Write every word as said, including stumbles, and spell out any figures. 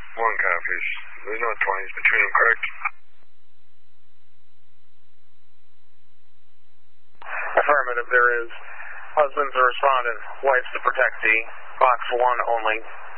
One copies. There's no twenties between them, correct? Affirmative, there is. Husband's a respondent, wife's the protectee. Box one only.